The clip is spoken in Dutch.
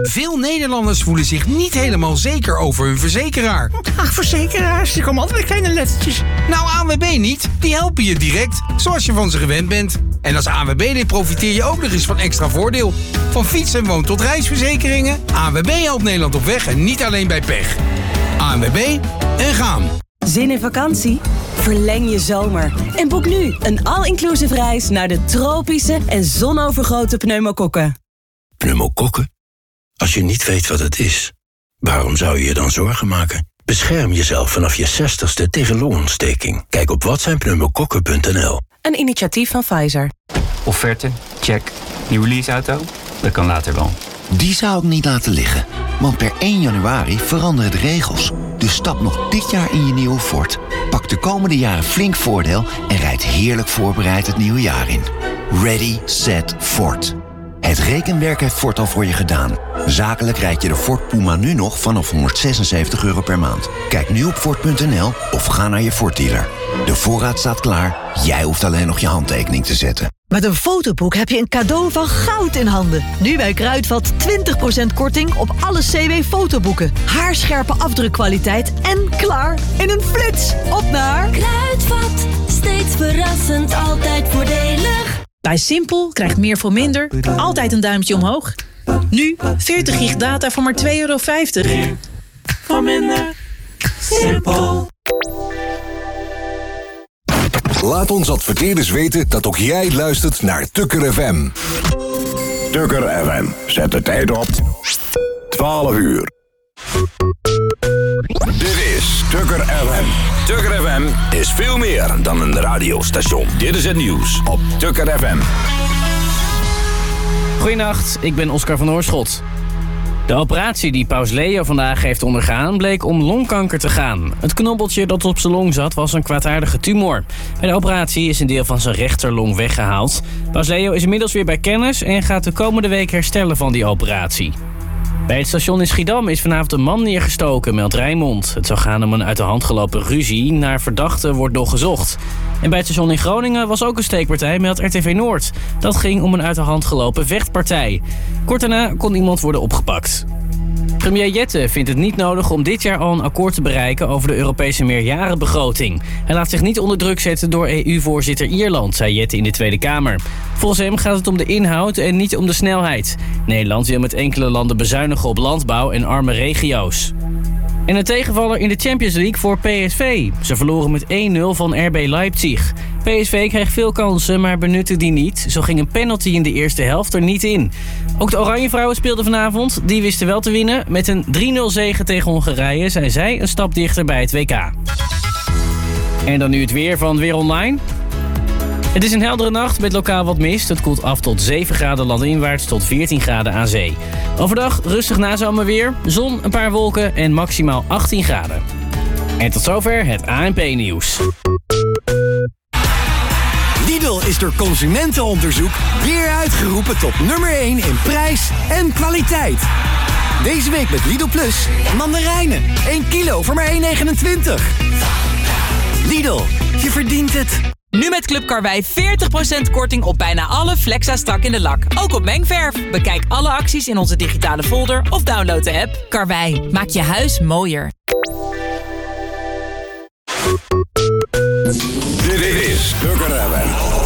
Veel Nederlanders voelen zich niet helemaal zeker over hun verzekeraar. Ach, verzekeraars, die komen altijd met kleine lettertjes. Nou, ANWB niet. Die helpen je direct, zoals je van ze gewend bent. En als ANWB profiteer je ook nog eens van extra voordeel. Van fiets- en woon- tot reisverzekeringen. ANWB helpt Nederland op weg en niet alleen bij pech. ANWB en gaan. Zin in vakantie? Verleng je zomer en boek nu een all-inclusive reis naar de tropische en zonovergoten pneumokokken. Pneumokokken? Als je niet weet wat het is, waarom zou je je dan zorgen maken? Bescherm jezelf vanaf je 60ste tegen longontsteking. Kijk op watzijnpneumokokken.nl. Een initiatief van Pfizer. Offerte, check. Nieuwe leaseauto? Dat kan later wel. Die zou ik niet laten liggen. Want per 1 januari veranderen de regels. Dus stap nog dit jaar in je nieuwe Ford. Pak de komende jaren flink voordeel en rijd heerlijk voorbereid het nieuwe jaar in. Ready, set, Ford. Het rekenwerk heeft Ford al voor je gedaan. Zakelijk rijd je de Ford Puma nu nog vanaf €176 per maand. Kijk nu op Ford.nl of ga naar je Ford dealer. De voorraad staat klaar, jij hoeft alleen nog je handtekening te zetten. Met een fotoboek heb je een cadeau van goud in handen. Nu bij Kruidvat 20% korting op alle CW-fotoboeken. Haarscherpe afdrukkwaliteit en klaar in een flits. Op naar Kruidvat, steeds verrassend, altijd voordelig. Bij Simpel krijgt meer voor minder altijd een duimpje omhoog. Nu 40 gig data voor maar €2,50. Meer voor minder. Simpel. Laat ons adverteerders weten dat ook jij luistert naar Tukker FM. Tukker FM, zet de tijd op 12 uur. Dit is Tukker FM. Tukker FM is veel meer dan een radiostation. Dit is het nieuws op Tukker FM. Goedenacht, ik ben Oscar van Oorschot. De operatie die Paus Leo vandaag heeft ondergaan bleek om longkanker te gaan. Het knobbeltje dat op zijn long zat was een kwaadaardige tumor. Bij de operatie is een deel van zijn rechterlong weggehaald. Paus Leo is inmiddels weer bij kennis en gaat de komende week herstellen van die operatie. Bij het station in Schiedam is vanavond een man neergestoken, meldt Rijnmond. Het zou gaan om een uit de hand gelopen ruzie. Naar verdachte wordt nog gezocht. En bij het station in Groningen was ook een steekpartij, meldt RTV Noord. Dat ging om een uit de hand gelopen vechtpartij. Kort daarna kon iemand worden opgepakt. Premier Jette vindt het niet nodig om dit jaar al een akkoord te bereiken over de Europese meerjarenbegroting. Hij laat zich niet onder druk zetten door EU-voorzitter Ierland, zei Jette in de Tweede Kamer. Volgens hem gaat het om de inhoud en niet om de snelheid. Nederland wil met enkele landen bezuinigen op landbouw en arme regio's. En een tegenvaller in de Champions League voor PSV. Ze verloren met 1-0 van RB Leipzig. PSV kreeg veel kansen, maar benutte die niet. Zo ging een penalty in de eerste helft er niet in. Ook de Oranjevrouwen speelden vanavond. Die wisten wel te winnen. Met een 3-0 zege tegen Hongarije zijn zij een stap dichter bij het WK. En dan nu het weer van Weer Online. Het is een heldere nacht met lokaal wat mist. Het koelt af tot 7 graden landinwaarts tot 14 graden aan zee. Overdag rustig nazomerweer, zon, een paar wolken en maximaal 18 graden. En tot zover het ANP-nieuws. Lidl is door consumentenonderzoek weer uitgeroepen tot nummer 1 in prijs en kwaliteit. Deze week met Lidl Plus mandarijnen. 1 kilo voor maar €1,29. Lidl, je verdient het. Nu met Club Karwei 40% korting op bijna alle Flexa strak in de lak. Ook op mengverf. Bekijk alle acties in onze digitale folder of download de app. Karwei, maak je huis mooier. Dit is Tukker FM.